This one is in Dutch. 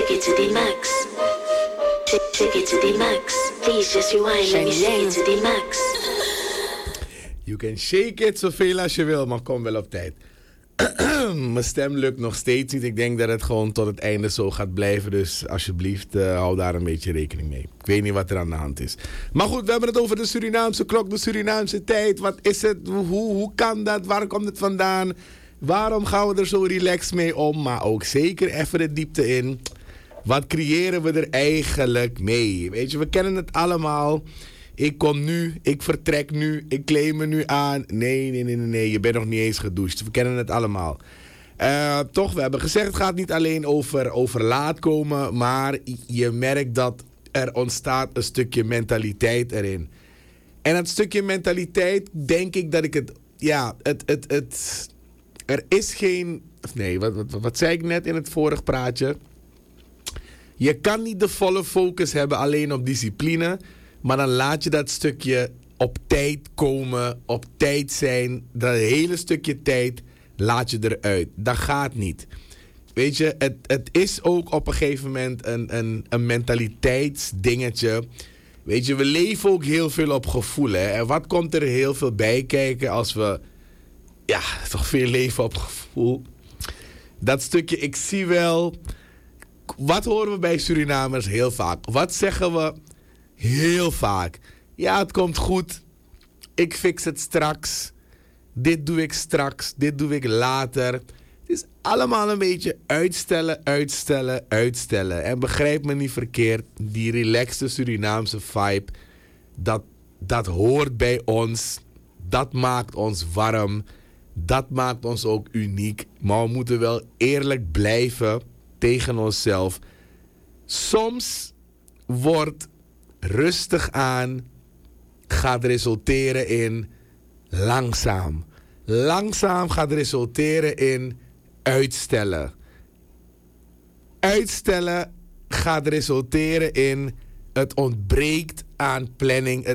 shake it to the max. Shake it to the max. Please just rewind. Let me shake it to the max. You can shake it zoveel als je wil, maar kom wel op tijd. Mijn stem lukt nog steeds niet. Ik denk dat het gewoon tot het einde zo gaat blijven. Dus alsjeblieft, hou daar een beetje rekening mee. Ik weet niet wat er aan de hand is. Maar goed, we hebben het over de Surinaamse klok, de Surinaamse tijd. Wat is het? Hoe kan dat? Waar komt het vandaan? Waarom gaan we er zo relaxed mee om? Maar ook zeker even de diepte in. Wat creëren we er eigenlijk mee? Weet je, we kennen het allemaal. Ik kom nu, ik vertrek nu, ik kleed me nu aan. Nee, je bent nog niet eens gedoucht. We kennen het allemaal. Toch, we hebben gezegd, het gaat niet alleen over laat komen. Maar je merkt dat er ontstaat een stukje mentaliteit erin. En dat stukje mentaliteit, denk ik dat ik het... Ja, er is geen... Nee, wat zei ik net in het vorige praatje? Je kan niet de volle focus hebben alleen op discipline... Maar dan laat je dat stukje op tijd komen, op tijd zijn. Dat hele stukje tijd laat je eruit. Dat gaat niet. Weet je, het is ook op een gegeven moment een mentaliteitsdingetje. Weet je, we leven ook heel veel op gevoel. Hè? En wat komt er heel veel bij kijken als we... Ja, toch veel leven op gevoel. Dat stukje, ik zie wel... Wat horen we bij Surinamers heel vaak? Wat zeggen we... Heel vaak. Ja, het komt goed. Ik fix het straks. Dit doe ik straks. Dit doe ik later. Het is allemaal een beetje uitstellen. En begrijp me niet verkeerd. Die relaxte Surinaamse vibe. Dat hoort bij ons. Dat maakt ons warm. Dat maakt ons ook uniek. Maar we moeten wel eerlijk blijven tegen onszelf. Soms wordt... rustig aan gaat resulteren in langzaam. Langzaam gaat resulteren in uitstellen. Uitstellen gaat resulteren in het ontbreekt aan planning.